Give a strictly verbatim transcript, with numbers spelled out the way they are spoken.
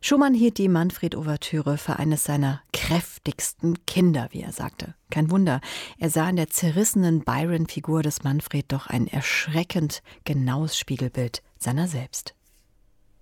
Schumann hielt die Manfred-Ouvertüre für eines seiner kräftigsten Kinder, wie er sagte. Kein Wunder, er sah in der zerrissenen Byron-Figur des Manfred doch ein erschreckend genaues Spiegelbild seiner selbst.